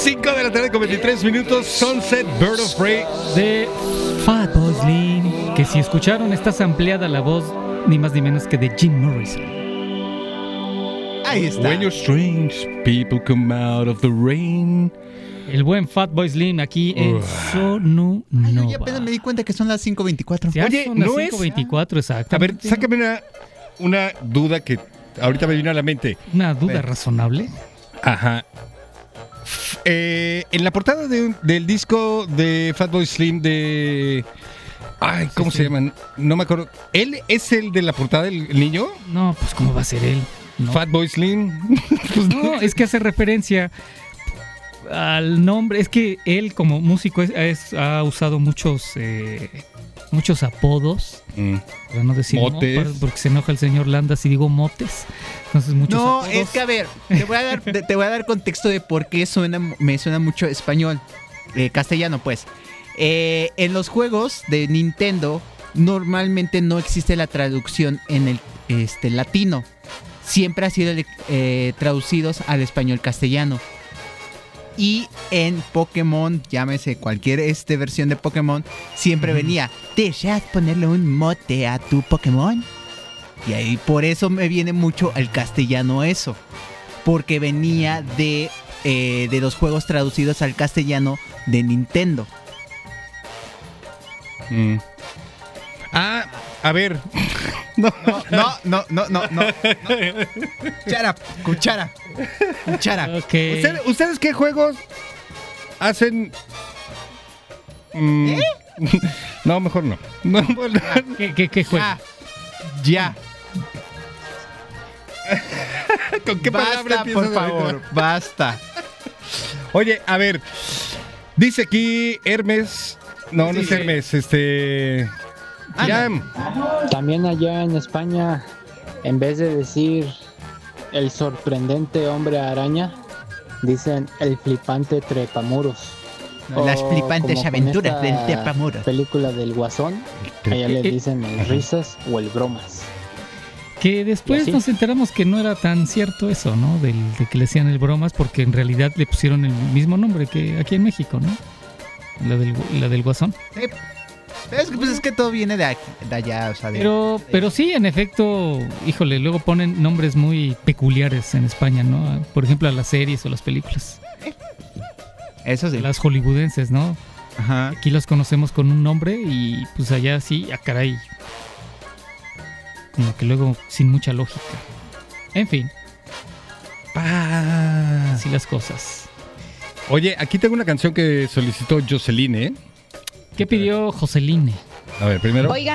5 de la tarde con 23 minutos. Sunset, Bird of Prey de Fatboy Slim. Que si escucharon, está sampleada la voz ni más ni menos que de Jim Morrison. Ahí está. When you're strange, people come out of the rain. El buen Fatboy Slim aquí en Sonunova. Ay, yo apenas me di cuenta que son las 5:24. Ya Oye, son las no es- 5:24, exacto. A ver, sácame una duda que ahorita me vino a la mente. Una duda razonable. Ajá. En la portada del disco de Fatboy Slim de... Ay, ¿cómo se llaman? No me acuerdo. ¿Él es el de la portada, el niño? No, pues ¿cómo va a ser él? No. Fatboy Slim. Pues No, es que hace referencia al nombre. Es que él como músico ha usado muchos apodos. Para no decir Motes. porque se enoja el señor Landa si digo motes. Entonces muchos No, apodos. es que a ver, te voy a dar contexto de por qué me suena mucho español, castellano pues. En los juegos de Nintendo normalmente no existe la traducción en el latino. Siempre ha sido traducidos al español castellano. Y en Pokémon, llámese cualquier versión de Pokémon, siempre venía, ¿deseas ponerle un mote a tu Pokémon? Y ahí por eso me viene mucho al castellano eso. Porque venía de los juegos traducidos al castellano de Nintendo. Ah, a ver. No. Cuchara. Ok. ¿Ustedes qué juegos hacen? No, mejor no. ¿Qué juega? Ya. ¿Con qué palabra Basta, empiezas por ahorita? favor. Basta. Oye, a ver. Dice aquí Hermes. No, no es Sí. Hermes. Jam. También allá en España, en vez de decir el sorprendente hombre araña, dicen el flipante trepamuros. Las O flipantes como con aventuras esta del trepamuros. película del Guasón, allá le dicen el risas o el bromas. Que después ¿Y así? nos enteramos que no era tan cierto eso, ¿no? De que le hacían el bromas, porque en realidad le pusieron el mismo nombre que aquí en México, ¿no? La del Guasón. Es que todo viene de allá, o sea, Pero sí, en efecto, híjole, luego ponen nombres muy peculiares en España, ¿no? Por ejemplo, a las series o las películas. eso sí. Las hollywoodenses, ¿no? Ajá. Aquí las conocemos con un nombre y pues allá sí, a caray. Como que luego sin mucha lógica. En fin, así las cosas. Oye, aquí tengo una canción que solicitó Jocelyn, ¿eh? ¿Qué pidió Joseline? A ver, primero. Oigan.